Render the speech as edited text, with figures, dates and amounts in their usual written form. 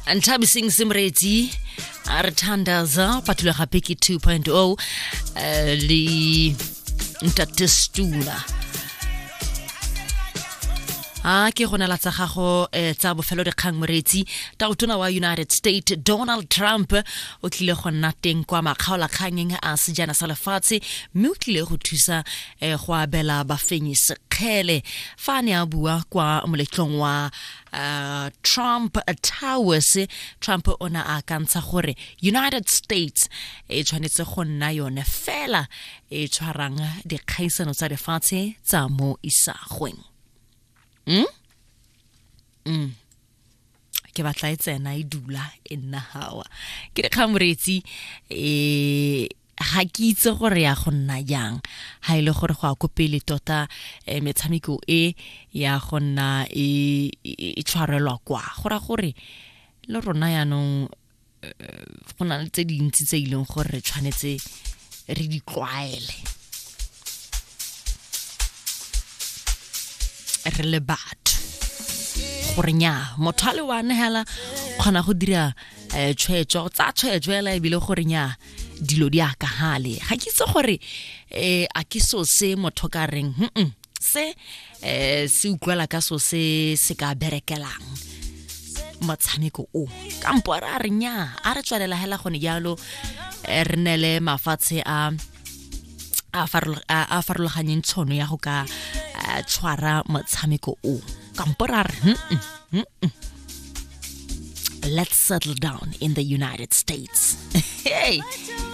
Nthabiseng Simreti a re thandaza patula gape ke 2.0 le ntatestula ke gona la tsa gago tsa bofelo dikgang moretsi tautona wa United States Donald Trump o tlile go nna teng kwa makgaola kgangeng a sejana sa lefatshe mme o tlile go thusa go abela bafenyi sekgele fa ne a bua kwa moletlong wa Trump Towers. Trump ona a kantsha gore United States e tshwanetse go nna yone fela e tshwarang dikgaisano tsa lefatshe tsa mo isagweng. Ke batla e tsena e dula e nna hawa ke re khamoretsi ha ke itse gore ya go nna yang ha ile gore go a kopele tota metshameko ya go nna e tshwarelwa kwa gora gore le rona ya no go na le tse dintsi tse ileng gore re tshwanetse re di tlwaele re le batho gore nya motho le wa nehela khona go dira tshwetso tsa tshwetso e bile gore nya dilo di aka hale ga ke itse gore a ke so se motho ka reng se utlwela ka so se ka berekelang motshameko o kampo ra re nya a re tswalela hela gone jalo re nele mafatshe a farologanyeng tshono ya go ka tshwara motshameko o kampo ra re let's settle down in the United States. Hey,